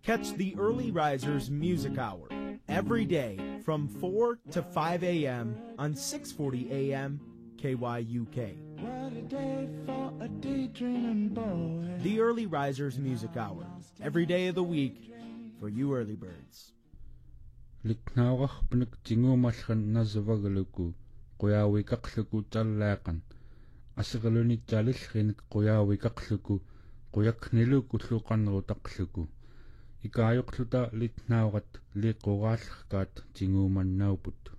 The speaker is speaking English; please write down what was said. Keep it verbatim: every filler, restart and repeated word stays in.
Catch the Early Risers Music Hour every day from four to five a.m. on six forty A M K Y U K. What a day for a daydreaming boy. The Early Risers Music Hour every day of the week for you early birds. Liknawach pnik tingumalhan nazavagaluku quyawi kakluku tallakan asigaluni talilhinik quyawi kakluku quyakniluku luqanru taqluku ikayuqluta litnawat liqurallaqat tingumannauput